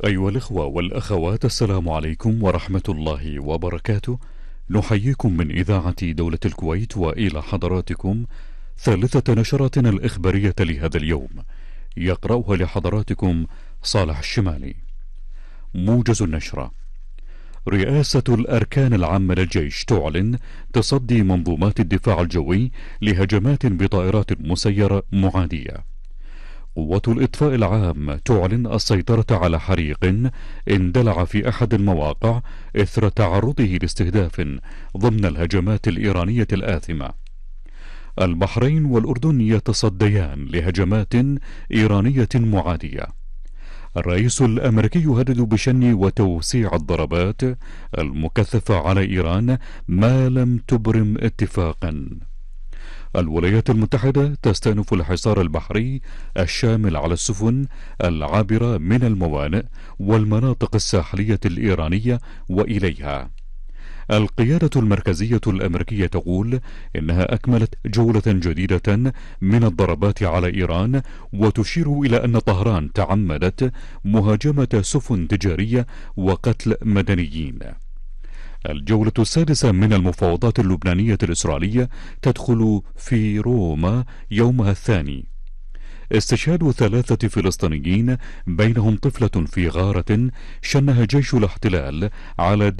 أيها الإخوة والأخوات، السلام عليكم ورحمة الله وبركاته. نحييكم من إذاعة دولة الكويت وإلى حضراتكم ثالثة نشرتنا الإخبارية لهذا اليوم، يقرأها لحضراتكم صالح الشمالي. موجز النشرة: رئاسة الأركان العامة للجيش تعلن تصدي منظومات الدفاع الجوي لهجمات بطائرات مسيرة معادية. قوة الإطفاء العام تعلن السيطرة على حريق اندلع في أحد المواقع إثر تعرضه لاستهداف ضمن الهجمات الإيرانية الآثمة. البحرين والأردن يتصديان لهجمات إيرانية معادية. الرئيس الأمريكي يهدد بشن وتوسيع الضربات المكثفة على إيران ما لم تبرم اتفاقا. الولايات المتحدة تستأنف الحصار البحري الشامل على السفن العابرة من الموانئ والمناطق الساحلية الإيرانية وإليها. القيادة المركزية الأمريكية تقول إنها أكملت جولة جديدة من الضربات على إيران، وتشير إلى أن طهران تعمدت مهاجمة سفن تجارية وقتل مدنيين. الجولة السادسة من المفاوضات اللبنانية الإسرائيلية تدخل في روما يومها الثاني. استشهاد 3 فلسطينيين بينهم طفلة في غارة شنها جيش الاحتلال على